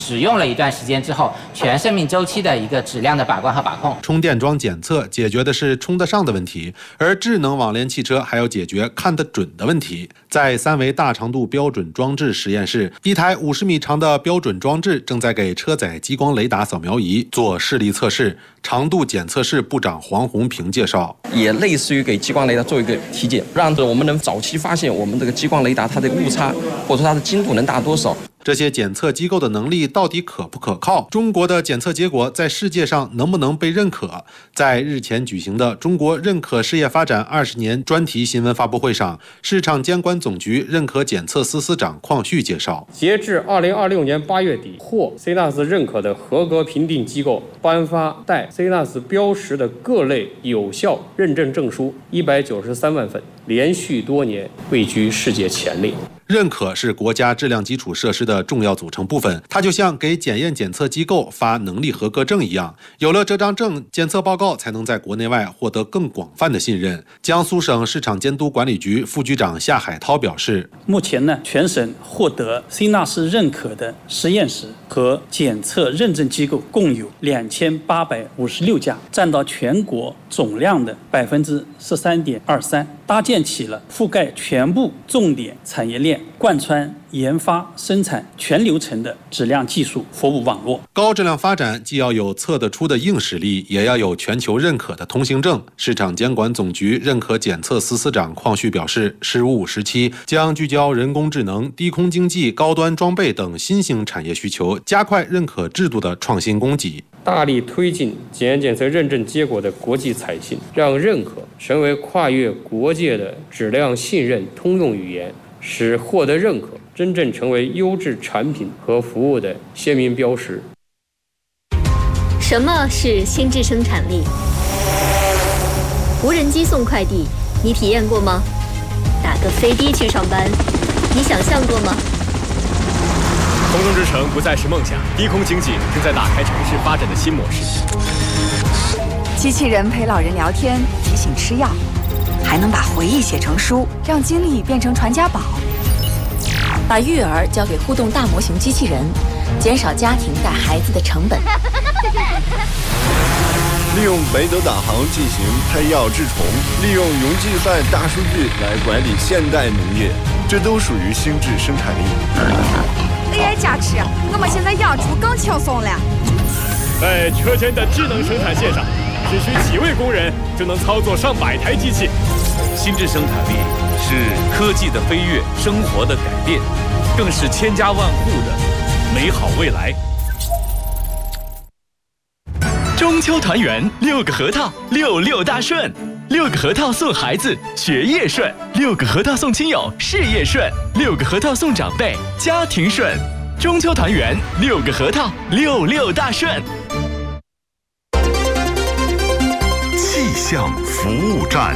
使用了一段时间之后，全生命周期的一个质量的把关和把控。 充电桩检测解决的是充得上的问题，而智能网联汽车还要解决看得准的问题。在3维大长度标准装置实验室，一台50米长的标准装置正在给车载激光雷达扫描仪做视力测试。长度检测室部长黄红平介绍， 也类似于给激光雷达做一个体检，让我们能早期发现我们这个激光雷达它的误差，或者说它的精度能达多少。 这些检测机构的能力到底可不可靠？中国的检测结果在世界上能不能被认可？在日前举行的中国认可事业发展20年专题新闻发布会上，市场监管总局认可检测司司长邝旭介绍， 截至2026年8月底，获 CNAS 认可的合格评定机构颁发带 CNAS 标识的各类有效认证证书193万份，连续多年位居世界前列。 认可是国家质量基础设施的重要组成部分，它就像给检验检测机构发能力合格证一样，有了这张证，检测报告才能在国内外获得更广泛的信任。江苏省市场监督管理局副局长夏海涛表示， 目前呢，全省获得 CNAS 认可的实验室和检测认证机构共有2856家，占到全国总量的13.23%，搭建起了覆盖全部重点产业链、贯穿研发、生产全流程的质量技术服务网络。 高质量发展既要有测得出的硬实力，也要有全球认可的通行证。市场监管总局认可检测司司长邝旭表示，十五时期将聚焦人工智能、低空经济、高端装备等新兴产业需求，加快认可制度的创新供给， 大力推进检验检测认证结果的国际采信，让认可成为跨越国界的质量信任通用语言，使获得认可真正成为优质产品和服务的鲜明标识。 什么是心智生产力？无人机送快递，你体验过吗？打个飞的去上班，你想象过吗？ 空中之城不再是梦想，低空经济正在打开城市发展的新模式。 机器人陪老人聊天，提醒吃药，还能把回忆写成书，让经历变成传家宝。 把育儿交给互动大模型机器人，减少家庭带孩子的成本。 利用北斗导航进行配药治虫，利用云计算大数据来管理现代农业，这都属于心智生产力。 AI 加持，我们现在养猪更轻松了。 在车间的智能生产线上，只需几位工人就能操作上百台机器。 心智生产力是科技的飞跃，生活的改变，更是千家万户的美好未来。 中秋团圆，6个核桃，66大顺，6个核桃送孩子学业顺，6个核桃送亲友事业顺，6个核桃送长辈家庭顺。中秋团圆，6个核桃，66大顺。 气象服务站。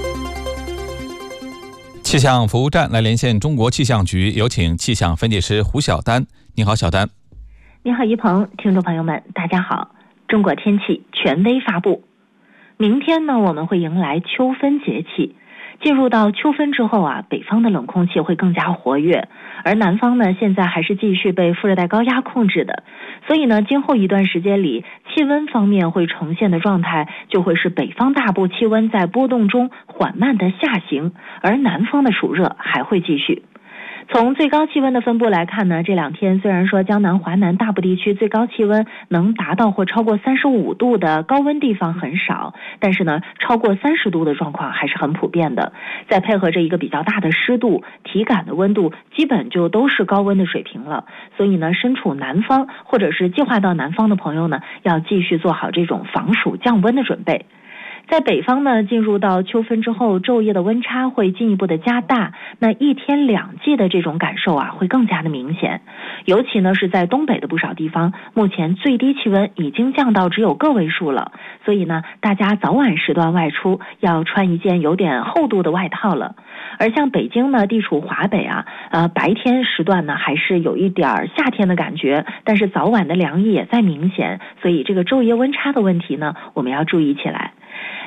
气象服务站来连线中国气象局，有请气象分解师胡晓丹。你好，小丹。 你好，一鹏，听众朋友们，大家好。中国天气权威发布，明天呢，我们会迎来秋分节气。进入到秋分之后啊，北方的冷空气会更加活跃，而南方呢，现在还是继续被副热带高压控制的。所以呢，今后一段时间里，气温方面会呈现的状态，就会是北方大部气温在波动中缓慢的下行，而南方的暑热还会继续。从最高气温的分布来看呢，这两天虽然说江南、华南大部地区最高气温能达到或超过35度的高温地方很少，但是呢，超过30度的状况还是很普遍的。再配合着一个比较大的湿度，体感的温度基本就都是高温的水平了。所以呢，身处南方或者是计划到南方的朋友呢，要继续做好这种防暑降温的准备。在北方呢，进入到秋分之后，昼夜的温差会进一步的加大，那一天两季的这种感受啊，会更加的明显。尤其呢是在东北的不少地方，目前最低气温已经降到只有个位数了，所以呢，大家早晚时段外出要穿一件有点厚度的外套了。而像北京呢，地处华北啊，白天时段呢还是有一点夏天的感觉，但是早晚的凉意也在明显，所以这个昼夜温差的问题呢，我们要注意起来。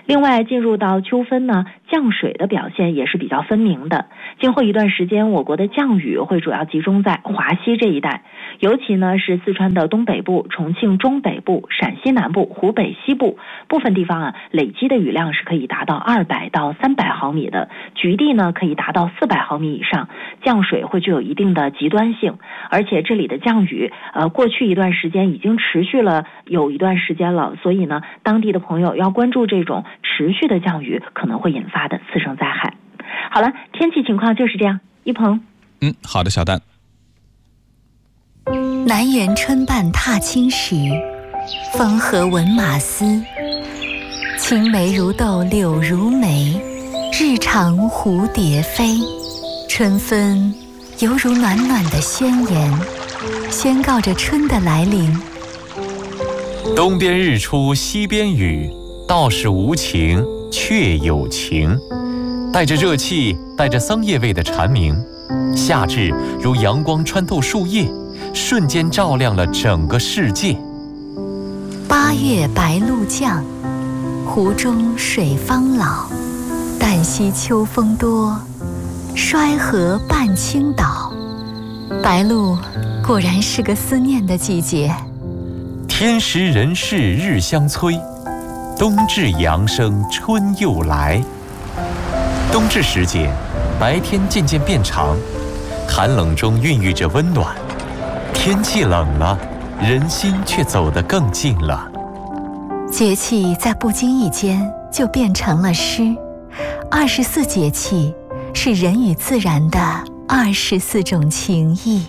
另外，进入到秋分呢，降水的表现也是比较分明的。今后一段时间，我国的降雨会主要集中在华西这一带，尤其呢是四川的东北部、重庆中北部、陕西南部、湖北西部部分地方啊，累积的雨量是可以达到200到300毫米的，局地呢可以达到400毫米以上，降水会具有一定的极端性。而且这里的降雨，过去一段时间已经持续了有一段时间了，所以呢，当地的朋友要关注这种持续的降雨可能会引发的次生灾害。好了，天气情况就是这样。一鹏， 好的，小丹。 南园春半踏青时，风和闻马嘶。青梅如豆柳如眉，日长蝴蝶飞。春分犹如暖暖的宣言，宣告着春的来临。 东边日出西边雨，道是无晴却有晴。带着热气，带着桑叶味的蝉鸣，夏至如阳光穿透树叶，瞬间照亮了整个世界。 8月白露降，湖中水方老。旦夕秋风多，衰河半倾倒。白露果然是个思念的季节。 天时人事日相催，冬至阳生春又来。冬至时节，白天渐渐变长，寒冷中孕育着温暖。天气冷了，人心却走得更近了。 节气在不经意间就变成了诗。24节气是人与自然的24种情谊。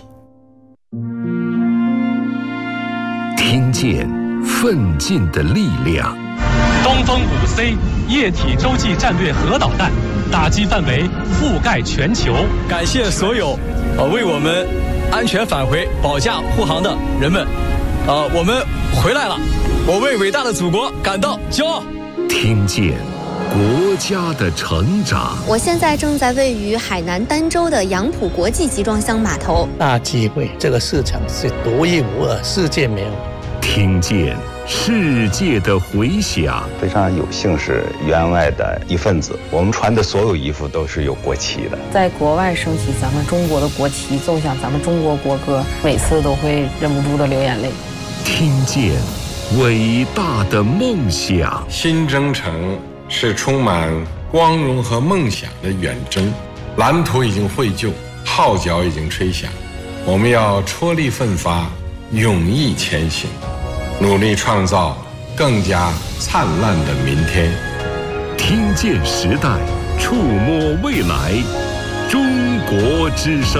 听见奋进的力量。 东风5C 液体洲际战略核导弹打击范围覆盖全球。 感谢所有为我们安全返回保驾护航的人们。我们回来了，我为伟大的祖国感到骄傲。 听见国家的成长。 我现在正在位于海南儋州的杨浦国际集装箱码头。 大机会，这个市场是独一无二，世界没有。 听见世界的回响。 非常有幸是员外的一份子，我们穿的所有衣服都是有国旗的。 在国外升起咱们中国的国旗，奏响咱们中国国歌，每次都会忍不住的流眼泪。 听见伟大的梦想。 新征程是充满光荣和梦想的远征，蓝图已经绘就，号角已经吹响，我们要踔厉奋发，勇毅前行，努力创造更加灿烂的明天。 听见时代，触摸未来，中国之声。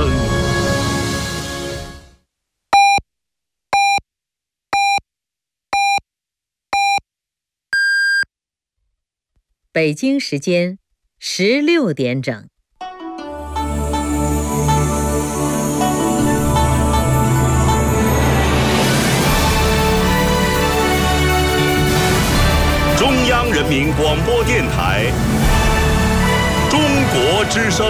北京时间16点整。 中央人民广播电台，中国之声。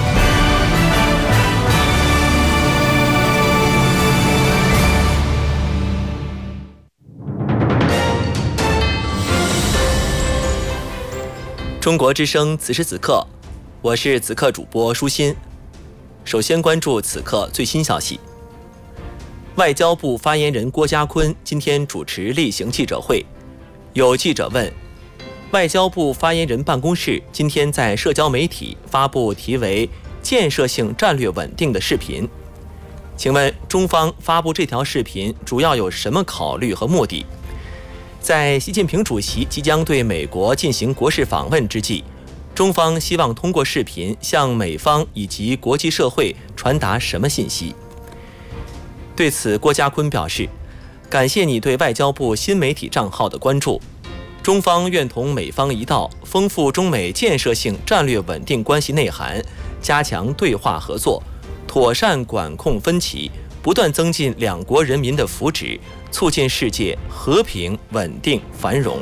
中国之声此时此刻，我是此刻主播舒心。首先关注此刻最新消息。外交部发言人郭家坤今天主持例行记者会，有记者问，外交部发言人办公室今天在社交媒体发布题为“建设性战略稳定”的视频，请问中方发布这条视频主要有什么考虑和目的？在习近平主席即将对美国进行国事访问之际，中方希望通过视频向美方以及国际社会传达什么信息？对此，郭家坤表示，感谢你对外交部新媒体账号的关注，中方愿同美方一道，丰富中美建设性战略稳定关系内涵，加强对话合作，妥善管控分歧，不断增进两国人民的福祉，促进世界和平、稳定、繁荣。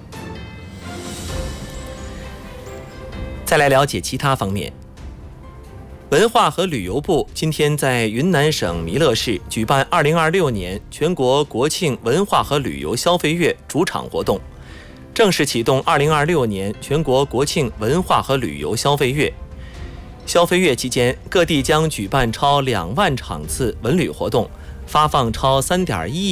再来了解其他方面。文化和旅游部今天在云南省弥勒市举办2026年全国国庆文化和旅游消费月主场活动。 正式启动2026年全国国庆文化和旅游消费月。消费月期间，各地将举办超2万场次文旅活动，发放超3.1亿